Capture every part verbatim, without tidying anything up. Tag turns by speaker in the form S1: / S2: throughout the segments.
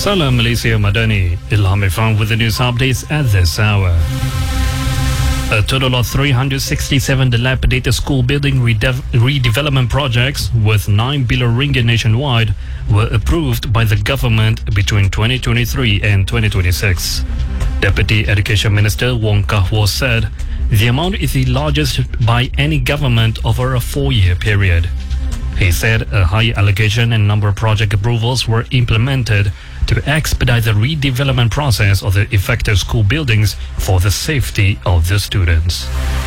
S1: Salam Malaysia Madani, Ilham Irfan with the news updates at this hour. A total of three hundred sixty-seven dilapidated school building redev- redevelopment projects worth nine billion ringgit nationwide were approved by the government between twenty twenty-three and twenty twenty-six. Deputy Education Minister Wong Kah-Wah said the amount is the largest by any government over a four-year period. He said a high allocation and number of project approvals were implemented to expedite the redevelopment process of the affected school buildings for the safety of the students.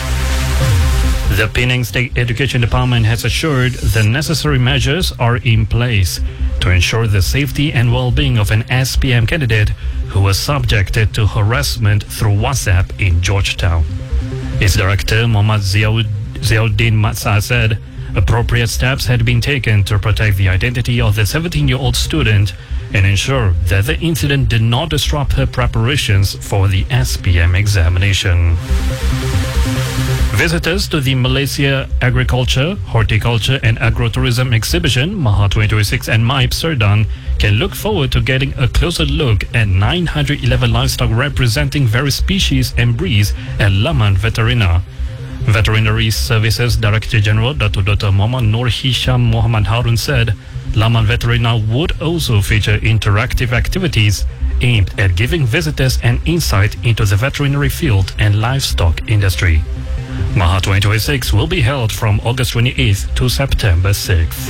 S1: The Penang State Education Department has assured the necessary measures are in place to ensure the safety and well-being of an S P M candidate who was subjected to harassment through WhatsApp in Georgetown. Its director, Muhammad Ziaud- Ziauddin Matsa, said appropriate steps had been taken to protect the identity of the seventeen-year-old student and ensure that the incident did not disrupt her preparations for the S P M examination. Visitors to the Malaysia Agriculture, Horticulture and Agrotourism exhibition, Maha twenty twenty-six and MIPE Serdang, can look forward to getting a closer look at nine hundred eleven livestock representing various species and breeds at Laman Veterina. Veterinary Services Director General Datuk Doctor Muhammad Nur Hisham Muhammad Harun said Laman Veterina would also feature interactive activities aimed at giving visitors an insight into the veterinary field and livestock industry. Maha twenty twenty-six will be held from August twenty-eighth to September sixth.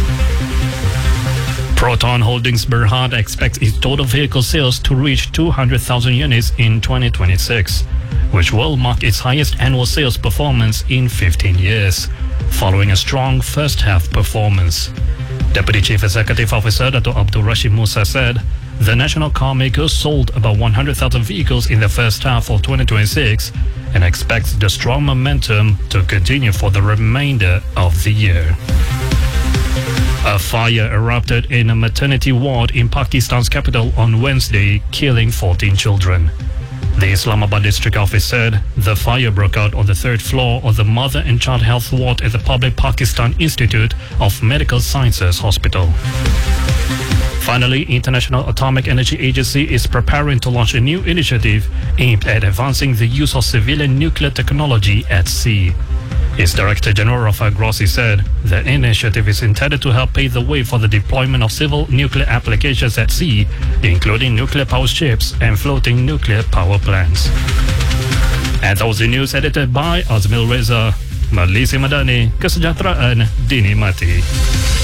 S1: Proton Holdings Berhad expects its total vehicle sales to reach two hundred thousand units in twenty twenty-six, which will mark its highest annual sales performance in fifteen years, following a strong first-half performance. Deputy Chief Executive Officer Dato' Abdul Rashid Musa said the national car maker sold about one hundred thousand vehicles in the first half of twenty twenty-six and expects the strong momentum to continue for the remainder of the year. A fire erupted in a maternity ward in Pakistan's capital on Wednesday, killing fourteen children. The Islamabad District Office said the fire broke out on the third floor of the Mother and Child Health Ward at the Public Pakistan Institute of Medical Sciences Hospital. Finally, International Atomic Energy Agency is preparing to launch a new initiative aimed at advancing the use of civilian nuclear technology at sea. Its Director General Rafael Grossi said the initiative is intended to help pave the way for the deployment of civil nuclear applications at sea, including nuclear power ships and floating nuclear power plants. And that was the news edited by Azmil Reza. Malaysia Madani, kesejahteraan dinikmati.